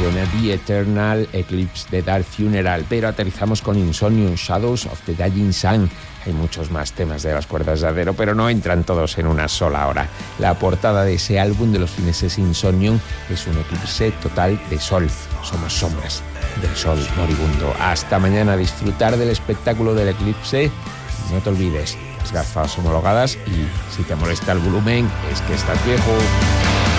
suena The Eternal Eclipse de Dark Funeral, pero aterrizamos con Insomnium, Shadows of the Dying Sun. Hay muchos más temas de las cuerdas de acero, pero no entran todos en una sola hora. La portada de ese álbum de los fineses Insomnium es un eclipse total de sol. Somos sombras del sol moribundo. Hasta mañana, a disfrutar del espectáculo del eclipse. No te olvides, las gafas homologadas, y si te molesta el volumen es que estás viejo.